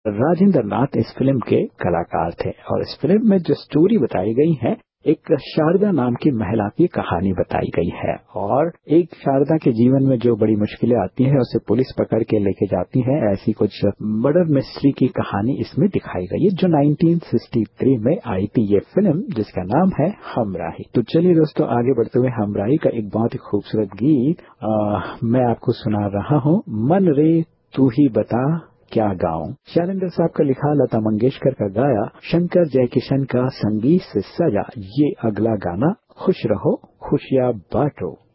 राजेंद्र नाथ इस फिल्म के कलाकार थे और इस फिल्म में जो स्टोरी बताई गई है, एक शारदा नाम की महिला की कहानी बताई गई है और एक शारदा के जीवन में जो बड़ी मुश्किलें आती हैं उसे पुलिस पकड़ के लेके जाती है, ऐसी कुछ मर्डर मिस्ट्री की कहानी इसमें दिखाई गई है जो 1963 में आई थी ये फिल्म, जिसका नाम है हमराही। तो चलिए दोस्तों, आगे बढ़ते हुए हमराही का एक बहुत ही खूबसूरत गीत मैं आपको सुना रहा हूँ। मन रे तू ही बता क्या गाऊं, शैलेंद्र साहब का लिखा, लता मंगेशकर का गाया, शंकर जयकिशन का संगीत से सजा ये अगला गाना। खुश रहो खुशियां बांटो।